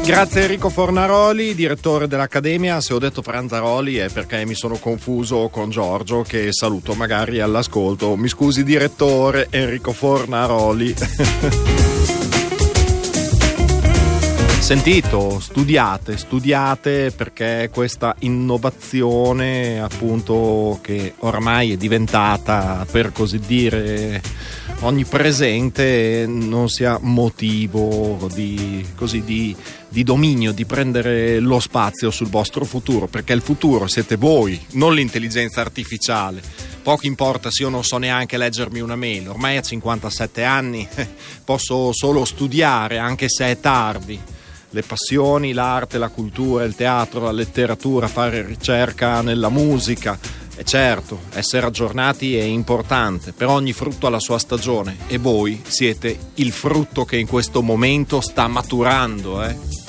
Grazie Enrico Fornaroli, direttore dell'Accademia. Se ho detto Franzaroli è perché mi sono confuso con Giorgio, che saluto magari all'ascolto. Mi scusi direttore Enrico Fornaroli. Sentito, studiate perché questa innovazione appunto che ormai è diventata, per così dire, onnipresente, non sia motivo di dominio, di prendere lo spazio sul vostro futuro, perché il futuro siete voi, non l'intelligenza artificiale. Poco importa se io non so neanche leggermi una mail, ormai a 57 anni posso solo studiare, anche se è tardi. Le passioni, l'arte, la cultura, il teatro, la letteratura, fare ricerca nella musica. E certo, essere aggiornati è importante, però ogni frutto ha la sua stagione e voi siete il frutto che in questo momento sta maturando,